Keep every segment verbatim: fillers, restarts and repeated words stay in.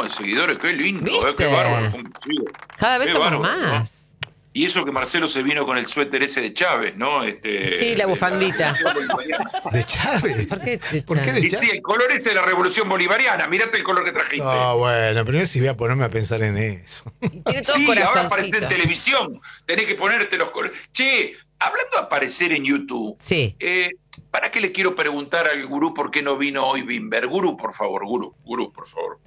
de seguidores, qué lindo, eh, qué ¿Viste? bárbaro. cómo sigue. Cada vez Qué somos bárbaro, ¿no? más. Y eso que Marcelo se vino con el suéter ese de Chávez, ¿no? Este, Sí, la de bufandita. Revolución Bolivariana. ¿De Chávez? ¿Por qué de ¿Por qué de Chávez? Y sí, Chávez? el color ese de la Revolución Bolivariana. Mirate el color que trajiste. No, bueno, primero si voy a ponerme a pensar en eso. Tiene todo Sí, ahora aparece en corazoncito. televisión. Tenés que ponerte los colores. Che, hablando de aparecer en YouTube, Sí. eh, ¿para qué le quiero preguntar al gurú por qué no vino hoy Bimber? Gurú, por favor, gurú, gurú, por favor.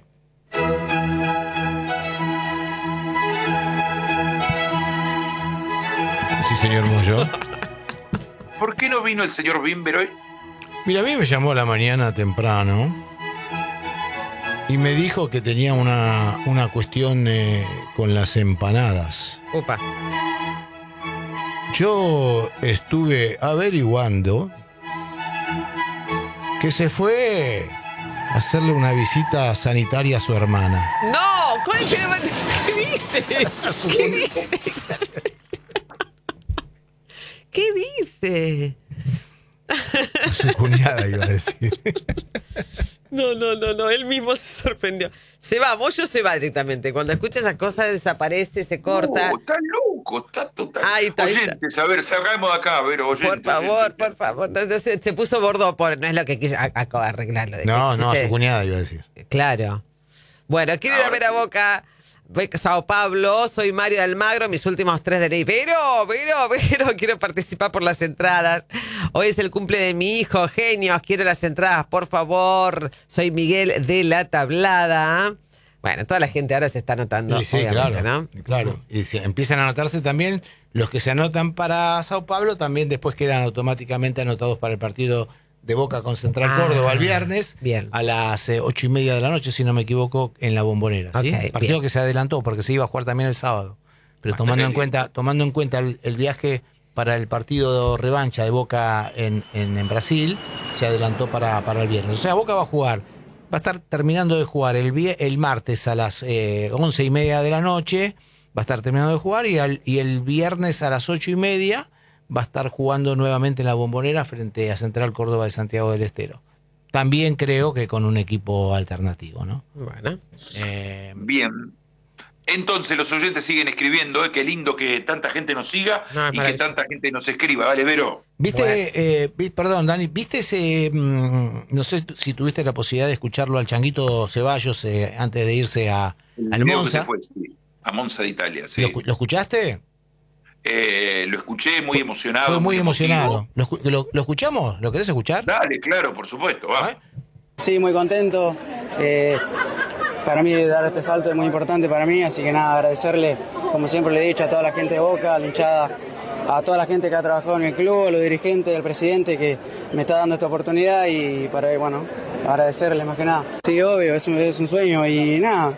Sí, señor Moyo. ¿Por qué no vino el señor Bimber hoy? Mira, a mí me llamó a la mañana temprano y me dijo que tenía una, una cuestión eh, con las empanadas. Upa. Yo estuve averiguando que se fue a hacerle una visita sanitaria a su hermana. No, ¿cuál es el- ¿qué dice? ¿Qué dice? ¿Qué dice? A su cuñada, iba a decir. No, no, no, no, él mismo se sorprendió. Se va, Moyo se va directamente. Cuando escucha esas cosas desaparece, se corta. No, está loco, está total. Ahí está, ahí oyentes, a ver, sacamos de acá, a ver, oyentes. Por favor, oyentes. por favor. No, no, se, se puso bordo por. No es lo que quiso a- a- arreglarlo. de que No, no, a existe- su cuñada, iba a decir. Claro. Bueno, quiero ir a Ahora ver a sí. Boca. Voy a Sao Paulo, soy Mario de Almagro, mis últimos tres D N I. Pero, pero, pero, quiero participar por las entradas. Hoy es el cumple de mi hijo, genios, quiero las entradas, por favor. Soy Miguel de la Tablada. Bueno, toda la gente ahora se está anotando, Sí, sí, obviamente, claro, ¿no? claro. Y si empiezan a anotarse también, los que se anotan para Sao Paulo también después quedan automáticamente anotados para el partido de Boca con Central Ah, Córdoba el viernes bien. a las eh, ocho y media de la noche, si no me equivoco, en la Bombonera. ¿sí? Ok, Partido bien. que se adelantó porque se iba a jugar también el sábado. Pero tomando en cuenta, tomando en cuenta el, el viaje para el partido de revancha de Boca en, en, en Brasil, se adelantó para, para el viernes. O sea, Boca va a jugar, va a estar terminando de jugar el, vie- el martes a las eh, once y media de la noche, va a estar terminando de jugar y, al, y el viernes a las ocho y media va a estar jugando nuevamente en la Bombonera frente a Central Córdoba de Santiago del Estero. También creo que con un equipo alternativo, ¿no? Bueno. Eh, Bien. Entonces los oyentes siguen escribiendo, eh, qué lindo que tanta gente nos siga No, es y que maravilloso. tanta gente nos escriba. Vale, Vero. ¿Viste, Bueno. eh, vi- perdón, Dani, ¿viste ese, mm, no sé si tuviste la posibilidad de escucharlo al Changuito Ceballos eh, antes de irse a, El al video que Monza? se fue, sí, a Monza de Italia, sí. ¿Lo, escu- lo escuchaste? Eh, lo escuché muy emocionado. Fue muy emocionado. emotivo. ¿Lo, escu- lo- lo escuchamos? ¿Lo querés escuchar? Dale, claro, por supuesto. Va. ¿Eh? Sí, muy contento. Eh, para mí dar este salto es muy importante para mí, así que nada, agradecerle, como siempre le he dicho, a toda la gente de Boca, a la hinchada, a toda la gente que ha trabajado en el club, a los dirigentes, al presidente que me está dando esta oportunidad y para, bueno, agradecerles más que nada. Sí, obvio, es un, es un sueño y nada,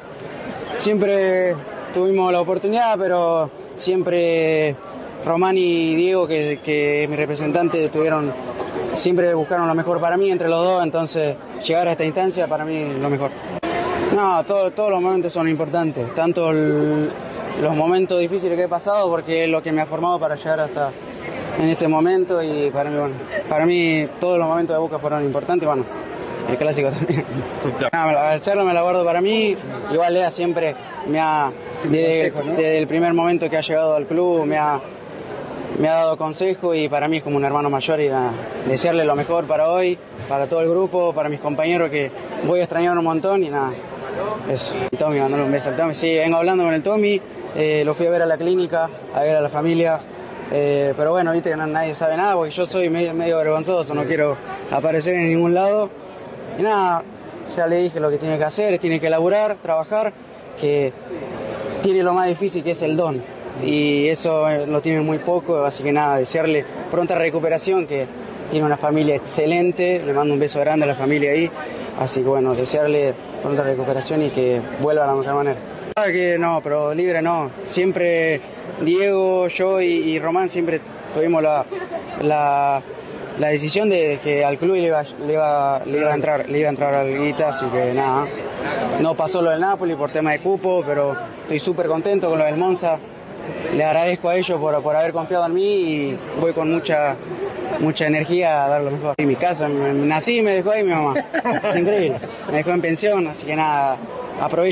siempre tuvimos la oportunidad, pero siempre Román y Diego, que, que mi representante, tuvieron, siempre buscaron lo mejor para mí entre los dos, entonces llegar a esta instancia para mí es lo mejor. No, todo- todos los momentos son importantes, tanto el- los momentos difíciles que he pasado, porque es lo que me ha formado para llegar hasta en este momento y para mí, bueno, para mí todos los momentos de Boca fueron importantes, bueno, el clásico también. Nada, la charla me la guardo para mí, igual Lea siempre me ha, desde, desde el primer momento que ha llegado al club, me ha, me ha dado consejo y para mí es como un hermano mayor y nada, desearle lo mejor para hoy, para todo el grupo, para mis compañeros que voy a extrañar un montón y nada, eso. Y Tommy, mandarle un beso al Tommy, sí, vengo hablando con el Tommy, eh, lo fui a ver a la clínica, a ver a la familia, eh, pero bueno, viste que no- nadie sabe nada porque yo soy medio, medio vergonzoso, no quiero aparecer en ningún lado y nada, ya le dije lo que tiene que hacer, tiene que laburar, trabajar, que tiene lo más difícil que es el don. Y eso eh, lo tiene muy poco, así que nada, desearle pronta recuperación, que tiene una familia excelente, le mando un beso grande a la familia ahí, así que bueno, desearle pronta recuperación y que vuelva a la mejor manera. Ah, que no, pero libre no, siempre Diego, yo y, y Román siempre tuvimos la, la, la decisión de que al club le iba, le iba, le iba a entrar, le iba a entrar alguita, así que nada, no pasó lo del Napoli por tema de cupo, pero estoy súper contento con lo del Monza. Le agradezco a ellos por, por haber confiado en mí y voy con mucha mucha energía a dar lo mejor. En mi casa, me- nací y me dejó ahí mi mamá. Es increíble. Me dejó en pensión, así que nada, aprovecho.